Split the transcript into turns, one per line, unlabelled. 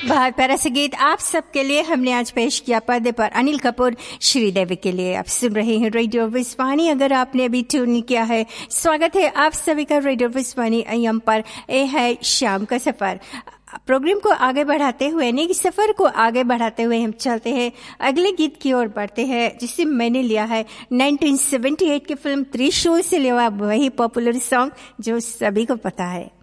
बहुत प्यारा से गीत आप सबके लिए हमने आज पेश किया पर्दे पर अनिल कपूर श्रीदेवी के लिए। आप सुन रहे हैं रेडियो विस्वानी। अगर आपने अभी ट्यून किया है, स्वागत है आप सभी का रेडियो विस्वानी एम पर। ये है शाम का सफर। प्रोग्राम को आगे बढ़ाते हुए, यानी कि सफर को आगे बढ़ाते हुए हम चलते हैं अगले गीत की ओर बढ़ते हैं, जिसे मैंने लिया है 1978 की फिल्म त्रिशूल से लिया वही पॉपुलर सॉन्ग जो सभी को पता है।